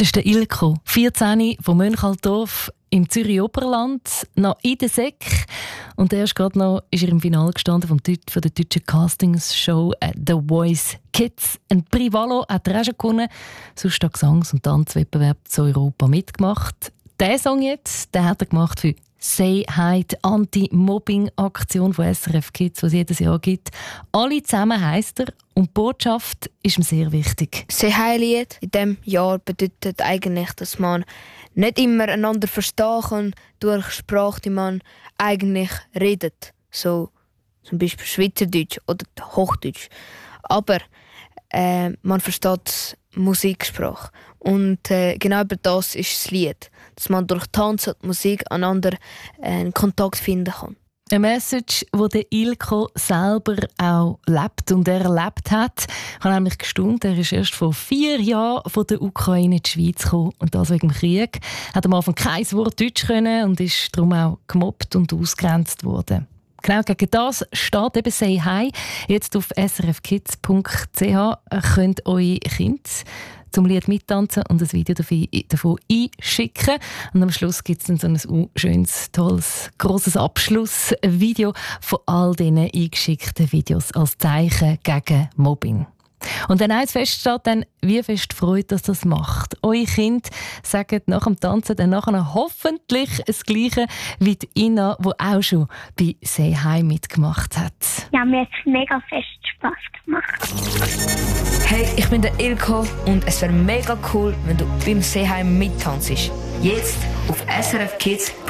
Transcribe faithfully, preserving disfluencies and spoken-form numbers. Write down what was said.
Das ist der Ilko, vierzehn, von Mönchaldorf im Zürich-Oberland, noch in der Sek. Und erst gerade noch ist er im Finale gestanden vom Deut- von der deutschen Castingshow «The Voice Kids». Ein Privalo hat er auch schon gewonnen, sonst hat Gesangs- und Tanzwettbewerb zu Europa mitgemacht. Der Song jetzt, den hat er gemacht für «Say Hi», die Anti-Mobbing-Aktion von S R F Kids, die es jedes Jahr gibt. Alle zusammen heisst er und die Botschaft ist ihm sehr wichtig. «Say Hi»-Lied in diesem Jahr bedeutet eigentlich, dass man nicht immer einander verstehen kann durch Sprache, die man eigentlich redet. So zum Beispiel Schweizerdeutsch oder Hochdeutsch. Aber äh, man versteht Musiksprache. Und äh, genau über das ist das Lied. Dass man durch Tanz und Musik einander äh, Kontakt finden kann. Eine Message, die der Ilko selber auch lebt und erlebt hat. Ich habe nämlich gestaunt, er ist erst vor vier Jahren von der Ukraine in die Schweiz gekommen. Und das wegen dem Krieg. Er hat am Anfang kein Wort Deutsch können und ist darum auch gemobbt und ausgegrenzt worden. Genau gegen das steht eben «Say Hi». Jetzt auf s r f kids punkt c h könnt eure Kinder zum Lied mittanzen und ein Video davon einschicken. Und am Schluss gibt es dann so ein schönes, tolles, grosses Abschlussvideo von all diesen eingeschickten Videos als Zeichen gegen Mobbing. Und wenn eins feststeht, dann wie fest Freude, dass das macht. Eure Kinder sagen nach dem Tanzen dann nachher hoffentlich das Gleiche wie die Ina, die auch schon bei «Say Hi» mitgemacht hat. Ja, mir hat es mega fest Spass gemacht. Hey, ich bin der Ilko und es wäre mega cool, wenn du beim «Say Hi» mittanzt. Jetzt auf s r f kids punkt c h.